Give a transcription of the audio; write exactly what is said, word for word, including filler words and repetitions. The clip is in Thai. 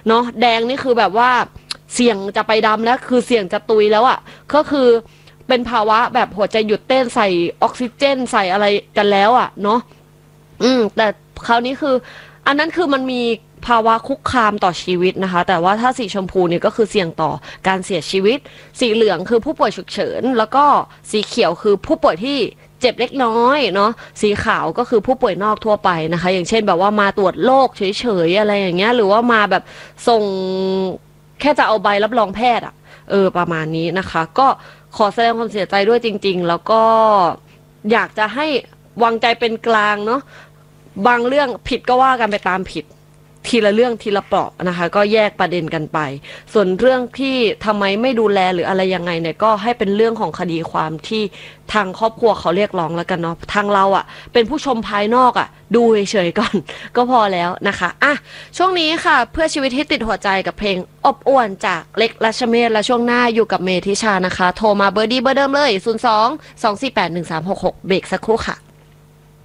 เนาะแดงนี่คือแบบว่าเสี่ยงจะไปดำแล้วคือเสี่ยงจะตุยแล้วอะ่ะก็คือเป็นภาวะแบบหัวใจหยุดเต้นใส่ออกซิเจนใส่อะไรกันแล้วอะ่ะเนาะอืมแต่คราวนี้คืออันนั้นคือมันมีภาวะคุกคามต่อชีวิตนะคะแต่ว่าถ้าสีชมพูเนี่ยก็คือเสี่ยงต่อการเสียชีวิตสีเหลืองคือผู้ป่วยฉุกเฉินแล้วก็สีเขียวคือผู้ป่วยที่เจ็บเล็กน้อยเนาะสีขาวก็คือผู้ป่วยนอกทั่วไปนะคะอย่างเช่นแบบว่ามาตรวจโรคเฉยๆอะไรอย่างเงี้ยหรือว่ามาแบบส่งแค่จะเอาใบรับรองแพทย์อะเออประมาณนี้นะคะก็ขอแสดงความเสียใจด้วยจริงๆแล้วก็อยากจะให้วางใจเป็นกลางเนาะบางเรื่องผิดก็ว่ากันไปตามผิดทีละเรื่องทีละเปราะนะคะก็แยกประเด็นกันไปส่วนเรื่องที่ทำไมไม่ดูแลหรืออะไรยังไงเนี่ยก็ให้เป็นเรื่องของคดีความที่ทางครอบครัวเขาเรียกร้องแล้วกันเนาะทางเราอ่ะเป็นผู้ชมภายนอกอ่ะดูเฉยๆก่อนก็พอแล้วนะคะอ่ะช่วงนี้ค่ะเพื่อชีวิตที่ติดหัวใจกับเพลงอบอ้วนจากเล็กรัชเมศและช่วงหน้าอยู่กับเมธิชานะคะโทรมาเบอร์ดีเบอร์เดิมเลยศูนย์ สอง สอง สี่ แปด หนึ่ง สาม หก หกเบรกสักครู่ค่ะ